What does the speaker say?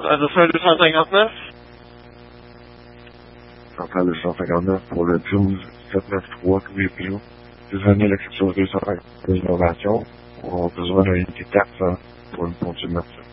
Radio 259. Centrale 259 pour le 12-793 WPO. Désolé, l'exception 250 d'innovation. On a besoin d'un unité 400 pour une ponture de